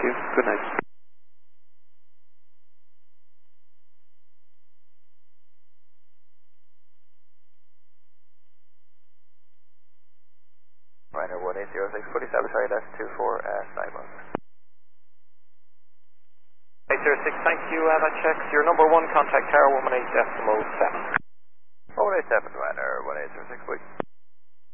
you. Good night. Ryder 1806, fully established RADAS 24 Saigon. 806, thank you, that checks your number 1 contact tower 118.7. 187, Ryder 1806, please.